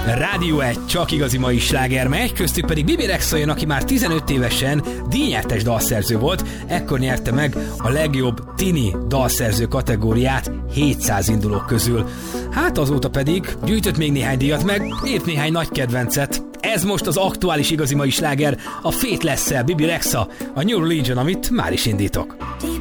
Rádió 1 csak igazi mai sláger megy, köztük pedig Bibi Rexha jön, aki már 15 évesen díjnyertes dalszerző volt, ekkor nyerte meg a legjobb tini dalszerző kategóriát 700 indulók közül. Hát azóta pedig gyűjtött még néhány díjat, meg írt néhány nagy kedvencet. Ez most az aktuális igazi mai sláger, a Faithless-szel Bibi Rexha, a New Religion, amit már is indítok.